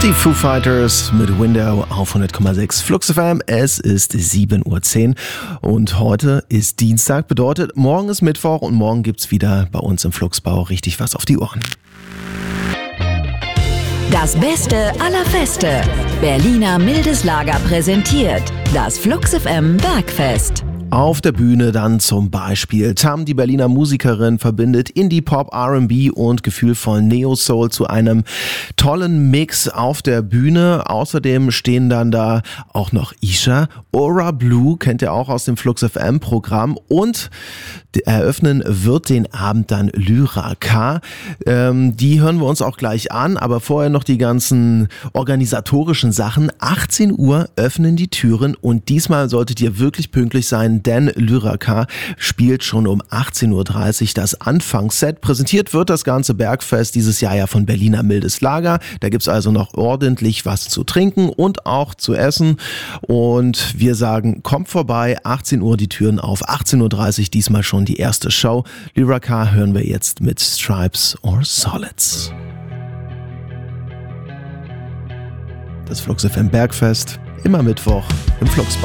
Die Foo Fighters mit Window auf 100,6 Flux FM. Es ist 7:10 Uhr und heute ist Dienstag, bedeutet morgen ist Mittwoch und morgen gibt's wieder bei uns im Fluxbau richtig was auf die Ohren. Das Beste aller Feste. Berliner Mildes Lager präsentiert das Flux FM Bergfest. Auf der Bühne dann zum Beispiel Tam, die Berliner Musikerin, verbindet Indie-Pop, R&B und gefühlvollen Neo-Soul zu einem tollen Mix auf der Bühne. Außerdem stehen dann da auch noch Isha, Aura Blue, kennt ihr auch aus dem Flux FM Programm, und eröffnen wird den Abend dann Lyra K. Die hören wir uns auch gleich an, aber vorher noch die ganzen organisatorischen Sachen. 18 Uhr öffnen die Türen und diesmal solltet ihr wirklich pünktlich sein, denn Lyra K spielt schon um 18:30 Uhr das Anfangsset. Präsentiert wird das ganze Bergfest dieses Jahr ja von Berliner Mildes Lager. Da gibt's also noch ordentlich was zu trinken und auch zu essen. Und wir sagen, kommt vorbei, 18 Uhr die Türen auf, 18:30 Uhr diesmal schon die erste Show. Lyra K hören wir jetzt mit Stripes or Solids. Das Flux FM Bergfest, immer Mittwoch im Fluxbau.